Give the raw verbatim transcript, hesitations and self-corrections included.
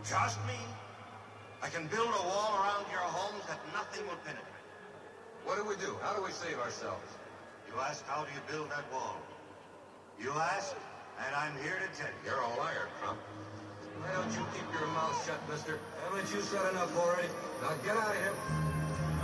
Trust me. I can build a wall around your homes that nothing will penetrate. What do we do? How do we save ourselves? You ask, how do you build that wall? You ask, and I'm here to tell you. You're a liar, Crump. Why don't you keep your mouth shut, mister? Haven't you said enough already? Now get out of here.